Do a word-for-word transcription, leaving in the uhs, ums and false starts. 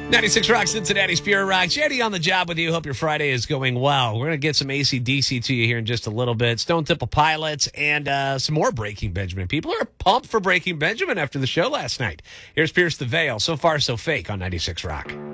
ninety-six Rock, Cincinnati's Pure Rock. Jetty on the job with you. Hope your Friday is going well. We're going to get some A C D C to you here in just a little bit. Stone Temple Pilots and uh, some more Breaking Benjamin. People are pumped for Breaking Benjamin after the show last night. Here's Pierce the Veil. So far, so fake on ninety-six Rock.